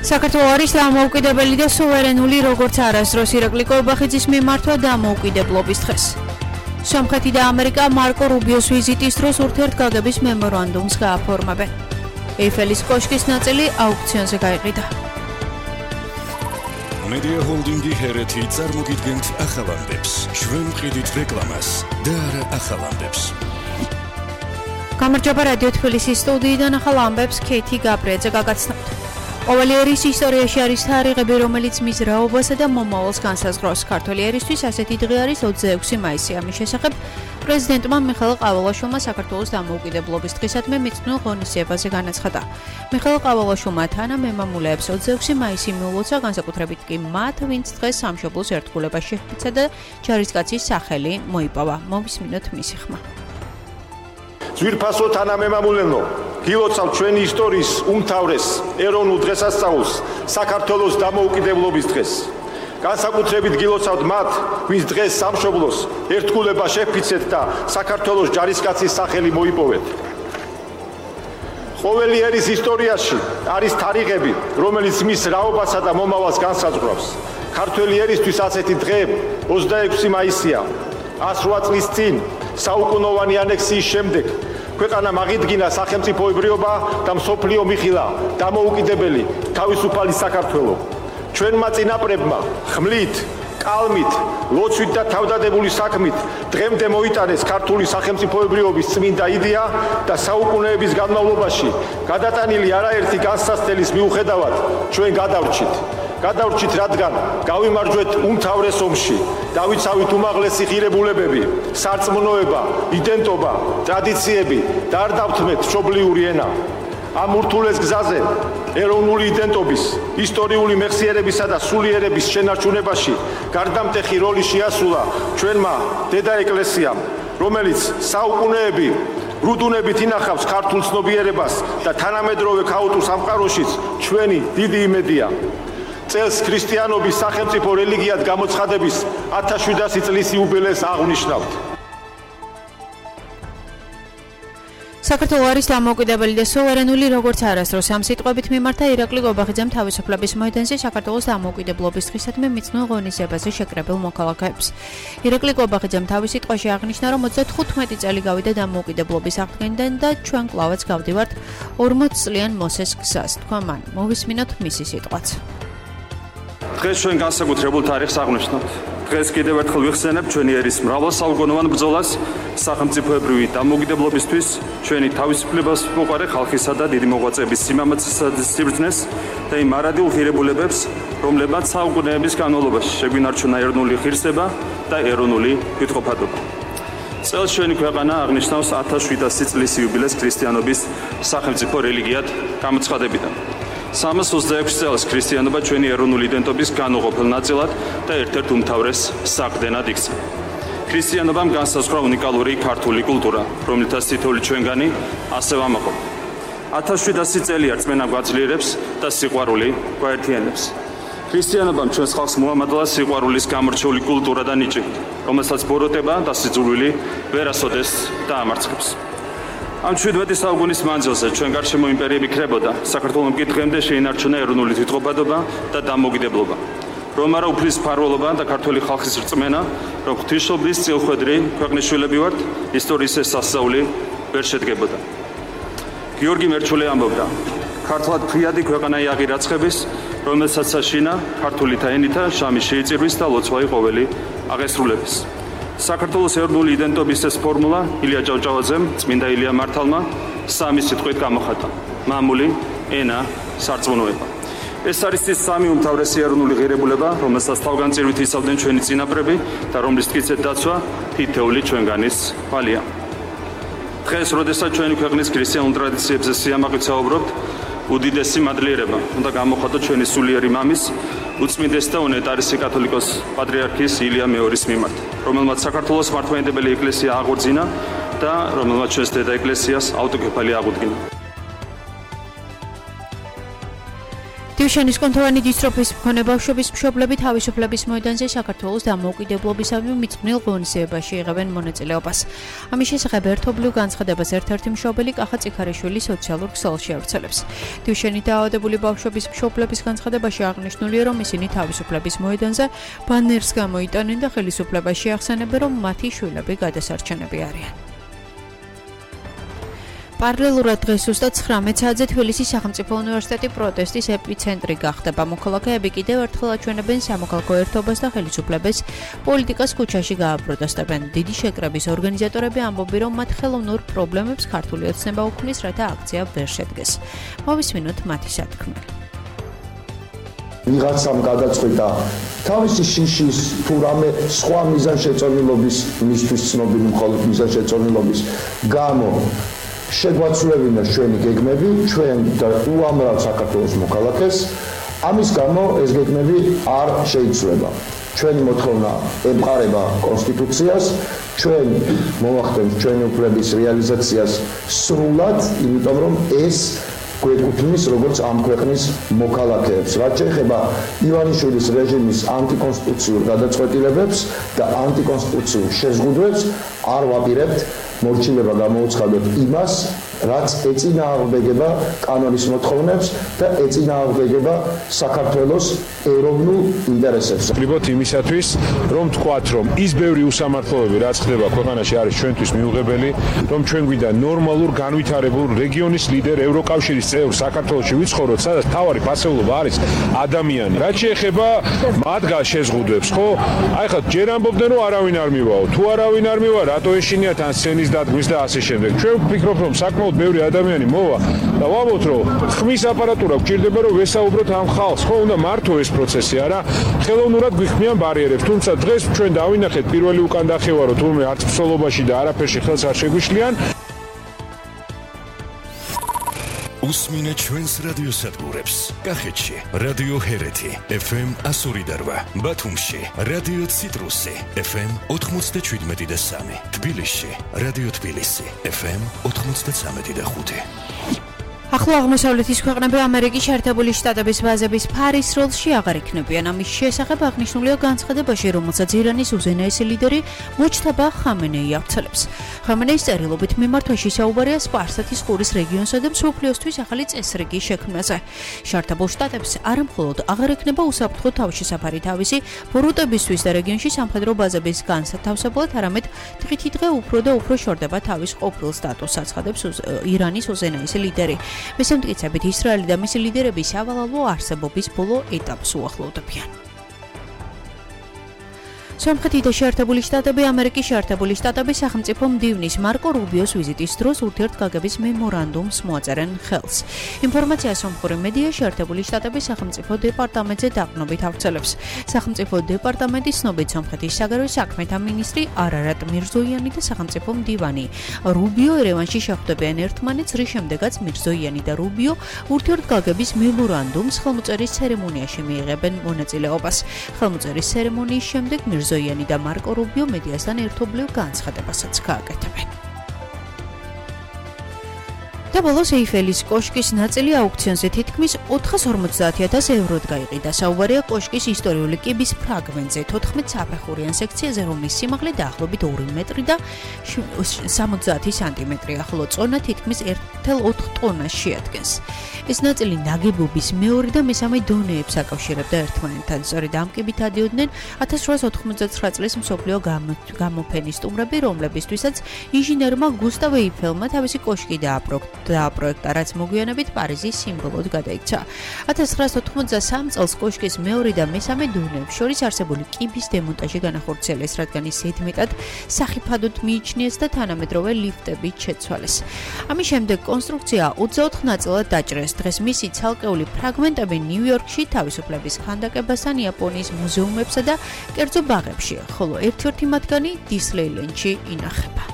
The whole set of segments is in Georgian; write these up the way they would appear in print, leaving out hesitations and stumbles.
საქართველო არის დამოუკიდებელი და სუვერენული, როგორც არასდროს ირაკლი კოებახიძის მიმართვა დამოუკიდებლობის დღეს. სომხეთი და ამერიკა მარკო რუბიოს ვიზიტის დროს ურთიერთგაგების მემორანდუმს გააფორმებენ. ეიფელის კოშკის ნაწილი აუქციონზე გაიყიდა. Media Holding-ი ჰერეთი წარმოგიდგენთ ახალამდებს. ჩვენ ვყიდით რეკლამას და არა ახალამდებს. გამარჯობა რადიო თბილისის სტუდიიდან ახალ ამბებს ქეთი გაბრიაძე გაგაცნობთ. ყოველი ერის ისტორიაში არის თარიღები, რომელიც მის რაობასა და მომავალს განსაზღვრავს. ქართველი ერისთვის ასეთი დღე არის 26 მაისი. ამის შესახებ პრეზიდენტმა მიხეილ ყავალაშვილმა საქართველოს დამოუკიდებლობის დღისადმი მიწვეულ ღონისძიებაზე განაცხადა. მიხეილ ყავალაშვილმა თანამემამულეებს 26 მაისი მიულოცა, განსაკუთრებით კი მათ, ვინც დღეს სამშობლოს ერთგულებას შეჰფიცა და ჯარისკაცის სახელი მოიპოვა. მოვისმინოთ მისი ხმა. ძვირფასო თანამემამულენო, გილოცავ ჩვენი ისტორიის უმთავრეს ეროვნულ დღესასწაულს, საქართველოს დამოუკიდებლობის დღეს. განსაკუთრებით გილოცავთ მათ, ვინც დღეს სამშობლოს ერთგულებას შეჰფიცეთ და საქართველოს ჯარისკაცის სახელი მოიპოვეთ. ყოველი ერის ისტორიაში არის თარიღები, რომელიც მის რაობასა და მომავალს განსაზღვრავს. ქართველი ერისთვის ასეთი დღე 26 მაისია. 108 წლის წინ საუკუნოვანი ანექსიის შემდეგ ქვეყანა აღიდგინა სახელმწიფოებრიობა და მსოფლიო მიხილა დამოუკიდებელი თავისუფალი საქართველო. ჩვენმა წინაპრებმა ხმლით, კალმით, ლოცვით და თავდადებული საქმით დღემდე მოიტანეს ქართული სახელმწიფოებრიობის წმინდა იდეა და საუკუნეების განმავლობაში გადატანილი არაერთი განსაცდელის მიუხედავად ჩვენ გადავრჩით, რადგან გავიმარჯვეთ უმთავრეს ომში, დავიცავით უმაღლესი ღირებულებები, სარწმუნოება, იდენტობა, ტრადიციები და არ დავთმეთ მშობლიური ენა. ამ ურთულეს გზაზე ეროვნული იდენტობის, ისტორიული მეხსიერებისა და სულიერების შენარჩუნებაში გარდამტეხი როლი შეასრულა ჩვენმა დედა ეკლესიამ, რომელიც საუკუნეები რუდუნებით ინახავს ქართულ ცნობიერებას და თანამედროვე ქაოტურ სამყაროშიც ჩვენი დიდი იმედია. წელს ქრისტიანობის სახელმწიფო რელიგიად გამოცხადების 1700 წლის იუბილეს აღნიშნავთ. საქართველო არის დამოუკიდებელი და სუვერენული, როგორც არასდროს. ამ სიტყვებით მიმართა ირაკლი კოებახიძემ თავისუფლების მოედანზე საქართველოს დამოუკიდებლობის დღისადმი მიწვეულ ღონისძიებაზე შეკრებილ მოქალაქეებს. ირაკლი კოებახიძემ თავის სიტყვაში აღნიშნა, რომ 35 წელი გავიდა დამოუკიდებლობის აღდგენიდან და ჩვენ კლავაც გავდივართ 40 წლიან მოსეს გზას. თქვა მან. მოვისმინოთ მისი სიტყვაც. დღეს ჩვენ განსაკუთრებულ თარიღს აღნიშნავთ. დღეს კიდევ ერთხელ ვიხსენებ ჩვენი ერის მრავალსაუკუნოვან ბრძოლას სახელმწიფოებრივი დამოუკიდებლობისთვის, ჩვენი თავისუფლებას მოყარე ხალხისა და დიდი მოღვაწეების სიმამაცისა და სიბრძნეს და იმ მარადიულ ღირებულებებს, რომლებმაც საუკუნეების განმავლობაში შეგვინარჩუნა ეროვნული ღირსება და ეროვნული კითხოფადობა. წელს ჩვენი ქვეყანა აღნიშნავს 1700 წლის იუბილეს ქრისტიანობის სახელმწიფო რელიგიად გამოცხადებიდან. 326 წელს ქრისტიანობა ჩვენი ეროვნული იდენტობის განუყოფელ ნაწილად და ერთ-ერთ უმთავრეს საყრდენად იქცა. ქრისტიანობამ განსაზღვრა უნიკალური ქართული კულტურა, რომლითაც თითოეული ჩვენგანი ასე ვამაყობ. 1700 წელია რწმენა გვაძლიერებს და სიყვარული გვაერთიანებს. ქრისტიანობამ ჩვენს ხალხს მოამადლა სიყვარულის გამორჩეული კულტურა და ნიჭი, რომელსაც ბოროტება და სიძულვილი ვერასოდეს დაამარცხებს. ამ 17 საუკუნის მანძილზე ჩვენ გარშემო იმპერიები ქრებოდა, საქართველომ კი დღემდე შეინარჩუნა ეროვნული თვითყოფადობა და დამოუკიდებლობა. რომ არა უფლის მფარველობა და ქართული ხალხის რწმენა, რომ ღვთისმშობლის წილხვედრი ქვეყნის შვილები ვართ, ისტორიის ეს სასწაული ვერ შედგებოდა. გიორგი მერჩულე ამბობდა, ქართლად ფრიადი ქვეყანაი აღირაცხების, რომელსაც საშინა ქართულითა ენითა შამი შეიწირვის და ლოცვაი ყოველი აღესრულების. საქართველოს ეროვნული იდენტობის ეს ფორმულა ილია ჭავჭავაძემ, წმინდა ილია მართალმა სამი სიტყვით გამოხატა: მამული, ენა, სარწმუნოება. ეს არის ის სამი უმთავრესი ეროვნული ღირებულება, რომელსაც თავგანწირვით იცავდნენ ჩვენი წინაპრები და რომლის მტკიცედ დაცვა თითოეული ჩვენგანის თვალია. დღეს, როდესაც ჩვენი ქვეყნის ქრისტიანულ ტრადიციებზე სიამაყით საუბრობთ, უდიდესი მადლიერება უნდა გამოხატოთ ჩვენი სულიერი მამის, უწმინდესი და უნეტარესი კათოლიკოს პატრიარქის ილია მეორის მიმართ, რომელმაც საქართველოს მართლმადიდებელი ეკლესია აღორძინა და რომელმაც ჩვენს დედა ეკლესიას ავტოკეფალია აღუდგინა. დიუშენის კუნთოვანი დისტროფიის მქონე ბავშვების მშობლები თავისუფლების მოედანზე საქართველოს დამოუკიდებლობისათვის მიწყვნილ ღონისძიებაში იღებენ მონაწილეობას. ამის შესახებ ერთობლივ განცხადებას ერთ-ერთი მშობელი კახა წიქარიშვილი სოციალურ ქსელში ავრცელებს. დიუშენით დაავადებული ბავშვების მშობლების განცხადებაში აღნიშნულია, რომ ისინი თავისუფლების მოედანზე ბანერს გამოიტანენ და ხელისუფლებას შეახსენებენ, რომ მათი შვილები გადასარჩენები არიან. პარალელურად დღეს ზუსტად 19 საათზე თბილისის სახელმწიფო უნივერსიტეტი პროტესტის ეპიცენტრი გახდება. მოქალაქეები კიდევ ერთხელ აჩვენებენ სამოქალაქო ერთობას და ხელისუფლებას პოლიტიკას ქუჩაში გააპროტესტებენ. დიდი შეკრების ორგანიზატორები ამბობენ, რომ მათ ხელოვნურ პრობლემებს ქართული ოცნება უქმნის, რათა აქცია ვერ შედგეს. მოვისმინოთ მათი სათქმელი. ვიღაცამ გადაწყვიტა თავისი შიშის თუ რამე სხვა მიზანშეწონილობის მისთვის ცნობილი მხოლოდ მიზანშეწონილობის გამო შეგვაცვლებინა ჩვენი გეგმები, ჩვენ და უამრავ საქართველოს მოქალაქეს, ამის გამო ეს გეგმები არ შეიცვლება. ჩვენი მოთხოვნა ემყარება კონსტიტუციას, ჩვენ მოვახდენთ ჩვენი უფლების რეალიზაციას სრულად, იმიტომ რომ ეს გვეკუთვნის როგორც ამ ქვეყნის მოქალაქეებს. რაც შეეხება ივანიშვილის რეჟიმის ანტიკონსტიტუციურ გადაწყვეტილებებს და ანტიკონსტიტუციურ შეზღუდვებს, არ ვაპირებთ მორჩილება გამოუცხადოთ იმას, რაც ეწინააღმდეგება კანონის მოთხოვნებს და ეწინააღმდეგება საქართველოს ეროვნულ ინტერესებს. ვკრიბოთ იმისათვის, რომ თქვათ, რომ ის ბევრი უსამართლობები, რაც ხდება ქვეყანაში, არის ჩვენთვის მიუღებელი, რომ ჩვენ გვინდა ნორმალურ, განვითარებულ რეგიონის ლიდერ, ევროკავშირის წევრ საქართველოში ვიცხოვროთ, სადაც მთავარი ფასეულობა არის ადამიანი. რაც შეეხება მათგან შეზღუდვებს, ხო? აი ხა ჯერ ამბობდნენ, რომ არავინ არ მივაო. თუ არავინ არ მივა, რატო ეშინიათ ან სცენის დადგმის და ასე შემდეგ. ჩვენ ვფიქრობ, რომ საკმაოდ ბევრი ადამიანი მოვა და ვამბობთ, რომ ხმის აპარატურა გვჭირდება, რომ ვესაუბროთ ამ ხალხს, ხო, უნდა მართო ეს პროცესი, არა? ხელოვნურად გვიხმიან ბარიერებს, თუმცა დღეს ჩვენ დავინახეთ პირველი უკან დახევა, რომ თურმე არც ფსოლობაში და არაფერში ხელს არ შეგვიშლიან. უსმინეთ ჩვენს რადიოსადგურებს. კახეთში რადიო ჰერეთი FM 102.8, ბათუმში რადიო ციტრუსი FM 97.3, თბილისში რადიო თბილისი FM 93.5. ახლო აღმოსავლეთის ქვეყნები ამერიკის შეერთებული შტატების ბაზების ფარის როლში აღარ იქნებიან. ამის შესახებ აღნიშნულია განცხადებაში, რომელსაც ირანის უზენაესი ლიდერი მოჯთაბა ხამენეი ავრცელებს. ხამენეის წერილობით მიმართვაში საუბარია სპარსეთის ყურის რეგიონსა და მსოფლიოსთვის ახალი წესრიგის შექმნაზე. შეერთებულ შტატებს არა მხოლოდ აღარ ექნება უსაფრთხო თავშესაფარი თავისი ბოროტებისთვის და რეგიონში სამხედრო ბაზების განსათავსებლად, არამედ დღითი დღე უფრო და უფრო შორდება თავის ყოფილ სტატუსს, აცხადებს ირანის უზენაესი ლიდერი. მის მტკიცებით ისრაელი და მისი ლიდერები სავალალო არსებობის ბოლო ეტაპს უახლოვდებიან. სომხეთი და შეერთებული შტატები ამერიკის შეერთებული შტატების სახელმწიფო მდივნის მარკო რუბიოს ვიზიტის დროს ურთიერთგაგების მემორანდუმს მოაწერენ ხელს. ინფორმაცია სომხური მედია შეერთებული შტატების სახელმწიფო დეპარტამენტზე დაყრდნობით ავრცელებს. სახელმწიფო დეპარტამენტის ცნობით სომხეთის საგარეო საქმეთა მინისტრი არარატ მირზოიანი და სახელმწიფო მდივანი რუბიო ერევანში შეხვდებიან ერთმანეთს, რის შემდეგაც მირზოიანი და რუბიო ურთიერთგაგების მემორანდუმს ხელმოწერის ცერემონიაში მიიღებენ მონაწილეობას. ხელმოწერის ცერემონიის შემდეგ მირზოიანი და მარკო რუბიო მედიასთან ერთობლივ განცხადებასაც გააკეთებენ. და ბოლოს ეიფელის კოშკის ნაწილი აუქციონზე თითქმის 450,000 ევროდ გაიყიდა. საუბარია კოშკის ისტორიული კიბის ფრაგმენტზე 14 საფეხურიან სექციაზე, რომლის სიმაღლე დაახლოებით 2 მეტრი და 70 სანტიმეტრია, ხოლო წონა თითქმის 1,4 ტონას შეადგენს. ეს ნაწილი ნაგებობის მეორე და მესამე დონეებს აკავშირებდა ერთმანეთთან. სწორედ ამ კიბით ადიოდნენ 1899 წლის მსოფლიო გამოფენის სტუმრები, რომლებისთვისაც ინჟინერმა გუსტავ ეიფელმა თავისი კოშკი დააპროექტა, რაც მოგვიანებით პარიზის სიმბოლოდ გადაიქცა. 1993 წელს კოშკის მეორე და მესამე დონეებს შორის არსებული კიბის დემონტაჟი განახორციელეს, რადგან ის ზედმეტად სახიფათოდ მიიჩნიეს და თანამედროვე ლიფტებით შეცვალეს. ამის შემდეგ კონსტრუქცია 24 ნაწილად დაჭრეს. დღეს მისი ცალკეული ფრაგმენტები ნიუ-იორკში თავისუფლების ქანდაკებასთან, იაპონიის მუზეუმებსა და კერძო ბაღებშია, ხოლო ერთ-ერთი მათგანი დისლეილენდში ინახება.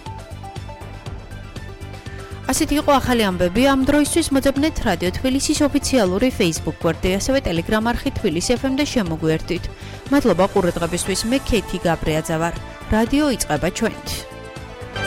ასეთი იყო ახალი ამბები ამ დროისთვის. მოძებნეთ რადიო თბილისის ოფიციალური Facebook გვერდი, ასევე Telegram არხი თბილისი FM და შემოგვიერთდით. მადლობა ყურადღებისთვის. მე ქეთი გაბრიაძე ვარ. რადიო იწყება ჩვენით.